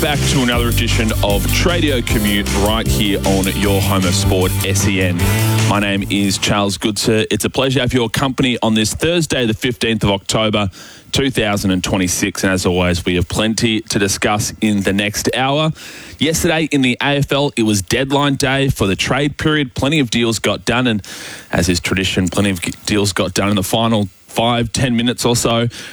back to another edition of Tradio Commute right here on your home of sport, SEN. My name is Charles Goodser. It's a pleasure to have your company on this Thursday, the 15th of October, 2026. And as always, we have plenty to discuss in the next hour. Yesterday in the AFL, it was deadline day for the trade period. Plenty of deals got done, and as is tradition, plenty of deals got done in the final 5-10 minutes or so